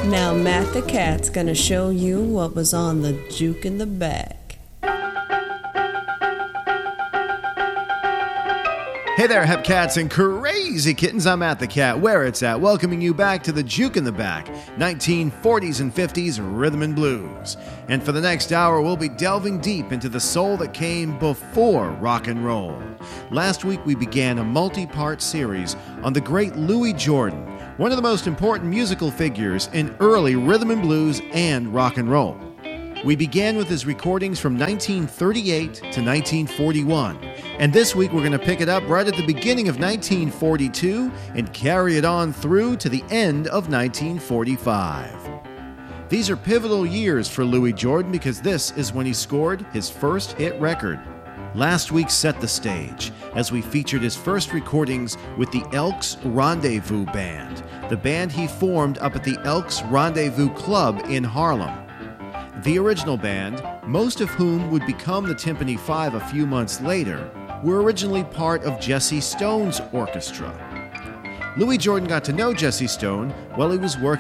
Now Matt the Cat's gonna show you what was on the juke in the back. Hey there, Hepcats and crazy kittens. I'm Matt the Cat, where it's at, welcoming you back to the Juke in the Back, 1940s and 50s rhythm and blues. And for the next hour, we'll be delving deep into the soul that came before rock and roll. Last week, we began a multi-part series on the great Louis Jordan, one of the most important musical figures in early rhythm and blues and rock and roll. We began with his recordings from 1938 to 1941, and this week we're going to pick it up right at the beginning of 1942 and carry it on through to the end of 1945. These are pivotal years for Louis Jordan because this is when he scored his first hit record. Last week set the stage as we featured his first recordings with the Elks Rendezvous Band, the band he formed up at the Elks Rendezvous Club in Harlem. The original band, most of whom would become the Tympany Five a few months later, were originally part of Jesse Stone's orchestra. Louis Jordan got to know Jesse Stone while he was working